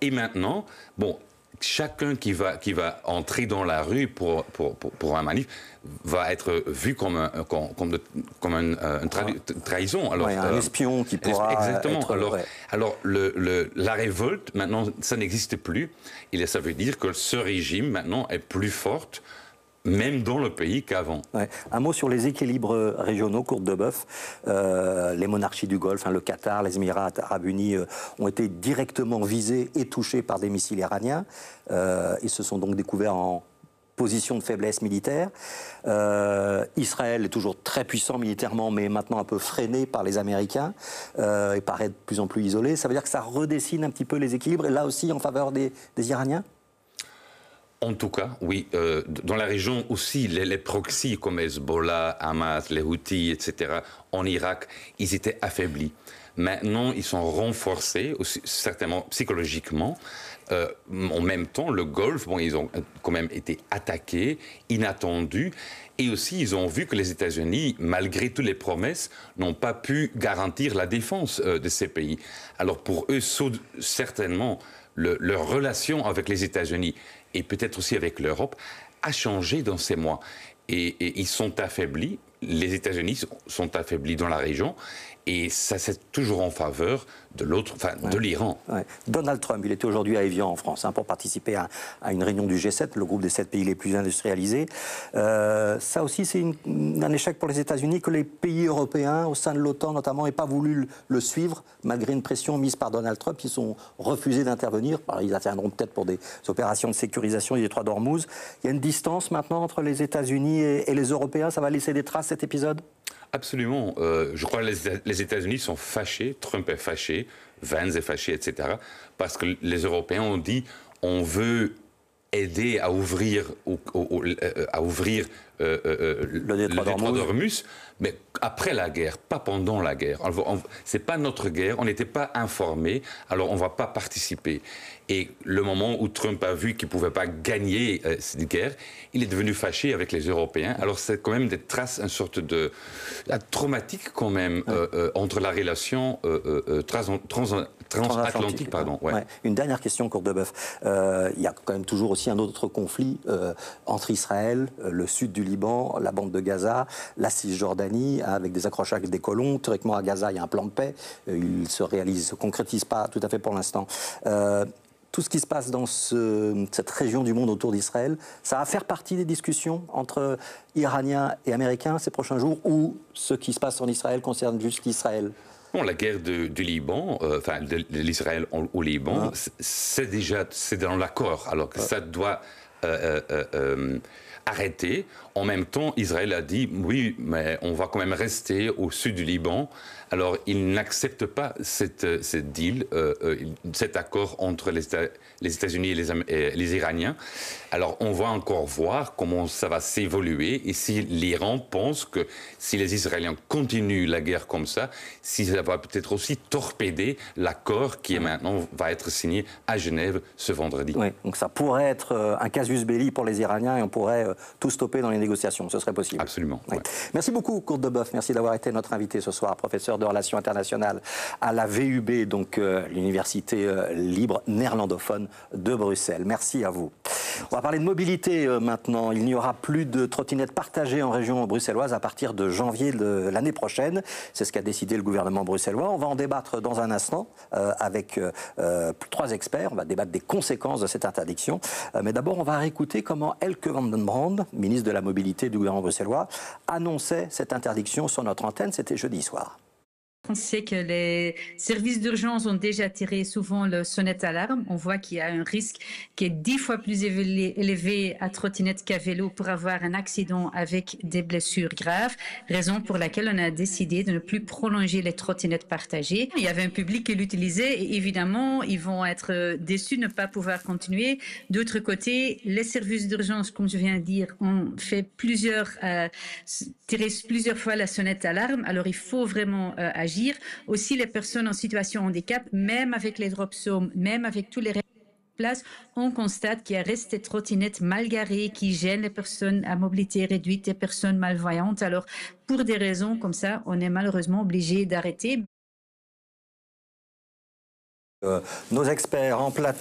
Et maintenant, bon, chacun qui va entrer dans la rue pour un manif va être vu comme une trahison. Alors, un espion qui pourra exactement. Être, alors la révolte, maintenant, ça n'existe plus. Et ça veut dire que ce régime, maintenant, est plus fort, même dans le pays qu'avant. Ouais. Un mot sur les équilibres régionaux, Courte de Boeuf. Les monarchies du Golfe, le Qatar, les Émirats arabes unis ont été directement visés et touchés par des missiles iraniens. Ils se sont donc découverts en position de faiblesse militaire. Israël est toujours très puissant militairement, mais maintenant un peu freiné par les Américains et paraît de plus en plus isolé. Ça veut dire que ça redessine un petit peu les équilibres, et là aussi en faveur des Iraniens? En tout cas, oui. Dans la région aussi, les proxys comme Hezbollah, Hamas, les Houthis, etc., en Irak, ils étaient affaiblis. Maintenant, ils sont renforcés, aussi, certainement psychologiquement. En même temps, le Golfe, bon, ils ont quand même été attaqués, inattendus. Et aussi, ils ont vu que les États-Unis, malgré toutes les promesses, n'ont pas pu garantir la défense de ces pays. Alors pour eux, certainement, leur relation avec les États-Unis et peut-être aussi avec l'Europe a changé dans ces mois. Et ils sont affaiblis, les États-Unis sont affaiblis dans la région, et ça c'est toujours en faveur de l'autre, enfin de l'Iran. Ouais. Donald Trump, il était aujourd'hui à Évian en France pour participer à une réunion du G7, le groupe des 7 pays les plus industrialisés. Ça aussi c'est un échec pour les États-Unis que les pays européens, au sein de l'OTAN notamment, n'aient pas voulu le suivre, malgré une pression mise par Donald Trump. Ils ont refusé d'intervenir. Ils interviendront peut-être pour des opérations de sécurisation du détroit d'Ormuz. Il y a une distance maintenant entre les États-Unis et les Européens. Ça va laisser des traces, cet épisode? Absolument. Je crois que les États-Unis sont fâchés, Trump est fâché, Vance est fâché, etc. Parce que les Européens ont dit on veut aider à ouvrir, le détroit d'Ormuz, mais après la guerre, pas pendant la guerre. C'est pas notre guerre, on n'était pas informés, alors on va pas participer. Et le moment où Trump a vu qu'il pouvait pas gagner cette guerre, il est devenu fâché avec les Européens. Alors c'est quand même des traces, une sorte de traumatique quand même entre la relation transatlantique, pardon. Ouais. Ouais. Une dernière question, Courte de Boeuf. Il y a quand même toujours aussi un autre conflit entre Israël, le sud du Liban, la bande de Gaza, la Cisjordanie, avec des accrochages des colons. Théoriquement, à Gaza, il y a un plan de paix. Il se concrétise pas tout à fait pour l'instant. Tout ce qui se passe dans cette région du monde autour d'Israël, ça va faire partie des discussions entre Iraniens et Américains ces prochains jours, ou ce qui se passe en Israël concerne juste Israël? Bon, la guerre du Liban, enfin de l'Israël au Liban, c'est dans l'accord. Alors que ça doit arrêter. En même temps, Israël a dit oui, mais on va quand même rester au sud du Liban. Alors, il n'accepte pas cette deal, cet accord entre les États-Unis et les Iraniens. Alors, on va encore voir comment ça va s'évoluer et si l'Iran pense que si les Israéliens continuent la guerre comme ça, si ça va peut-être aussi torpéder l'accord qui est maintenant va être signé à Genève ce vendredi. Oui, donc ça pourrait être un casus belli pour les Iraniens et on pourrait tout stopper dans les négociations. Ce serait possible. Absolument. Ouais. Ouais. Merci beaucoup, Courte de Boeuf. Merci d'avoir été notre invité ce soir, professeur de relations internationales à la VUB, donc l'université libre néerlandophone de Bruxelles. Merci à vous. On va parler de mobilité maintenant. Il n'y aura plus de trottinettes partagées en région bruxelloise à partir de janvier de l'année prochaine. C'est ce qu'a décidé le gouvernement bruxellois. On va en débattre dans un instant avec 3 experts. On va débattre des conséquences de cette interdiction. Mais d'abord, on va réécouter comment Elke van den Brand, ministre de la Mobilité du gouvernement bruxellois, annonçait cette interdiction sur notre antenne. C'était jeudi soir. On sait que les services d'urgence ont déjà tiré souvent le sonnette alarme. On voit qu'il y a un risque qui est 10 fois plus élevé à trottinette qu'à vélo pour avoir un accident avec des blessures graves. Raison pour laquelle on a décidé de ne plus prolonger les trottinettes partagées. Il y avait un public qui l'utilisait et évidemment, ils vont être déçus de ne pas pouvoir continuer. D'autre côté, les services d'urgence, comme je viens de dire, ont fait tiré plusieurs fois la sonnette alarme. Alors, il faut vraiment agir. Aussi, les personnes en situation de handicap, même avec les dropsomes, même avec tous les places, on constate qu'il y a resté trottinettes mal garées qui gênent les personnes à mobilité réduite, les personnes malvoyantes. Alors, pour des raisons comme ça, on est malheureusement obligé d'arrêter. Nos experts en plateau.